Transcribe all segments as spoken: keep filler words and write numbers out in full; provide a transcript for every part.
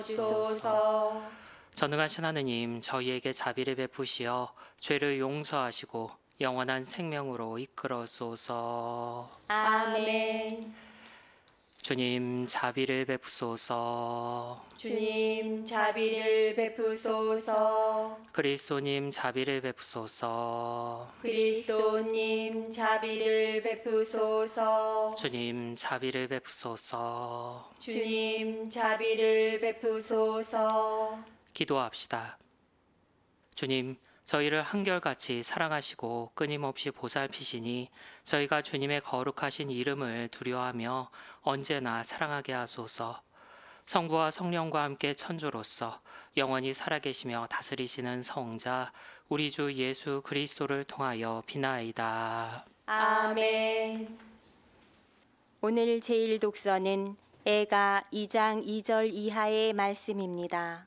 주소서. 전능하신 하느님, 저희에게 자비를 베푸시어 죄를 용서하시고 영원한 생명으로 이끌어소서. 아멘. 주님, 자비를 베푸소서. 주님 자비를 베푸소서. 그리스도님, 자비를 베푸소서. 그리스도님 자비를 베푸소서. 주님, 자비를 베푸소서. 주님 자비를 베푸소서. 기도합시다. 주님, 저희를 한결같이 사랑하시고 끊임없이 보살피시니 저희가 주님의 거룩하신 이름을 두려워하며 언제나 사랑하게 하소서. 성부와 성령과 함께 천주로서 영원히 살아계시며 다스리시는 성자 우리 주 예수 그리스도를 통하여 비나이다. 아멘. 오늘 제일 독서는 에가 이 장 이 절 이하의 말씀입니다.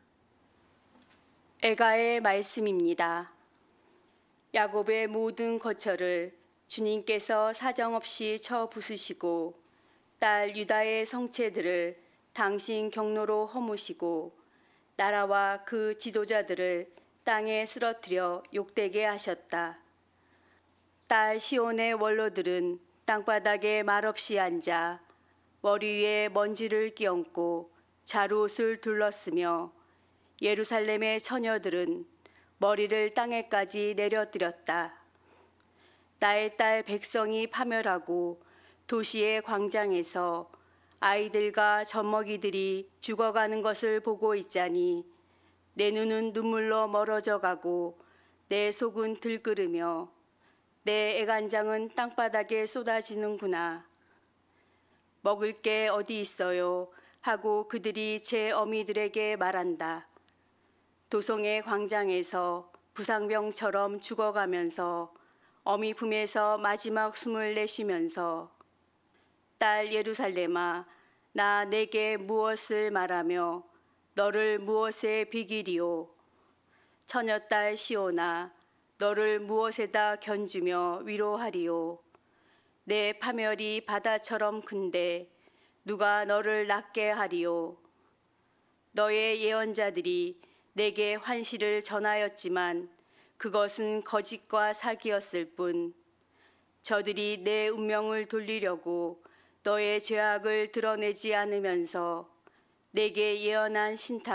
에가의 말씀입니다. 야곱의 모든 거처를 주님께서 사정없이 쳐 부수시고 딸 유다의 성체들을 당신 경로로 허무시고 나라와 그 지도자들을 땅에 쓰러뜨려 욕되게 하셨다. 딸 시온의 원로들은 땅바닥에 말없이 앉아 머리 위에 먼지를 끼얹고 자루옷을 둘렀으며 예루살렘의 처녀들은 머리를 땅에까지 내려뜨렸다. 나의 딸 백성이 파멸하고 도시의 광장에서 아이들과 젖먹이들이 죽어가는 것을 보고 있자니 내 눈은 눈물로 멀어져 가고 내 속은 들끓으며 내 애간장은 땅바닥에 쏟아지는구나. 먹을 게 어디 있어요 하고 그들이 제 어미들에게 말한다. 도성의 광장에서 부상병처럼 죽어가면서 어미 품에서 마지막 숨을 내쉬면서 딸 예루살렘아, 나 내게 무엇을 말하며 너를 무엇에 비기리오. 처녀딸 시온아, 너를 무엇에다 견주며 위로하리오. 내 파멸이 바다처럼 큰데 누가 너를 낫게 하리오. 너의 예언자들이 내게 환시를 전하였지만 그것은 거짓과 사기였을 뿐. 저들이 내 운명을 돌리려고 너의 죄악을 드러내지 않으면서 내게 예언한 신탁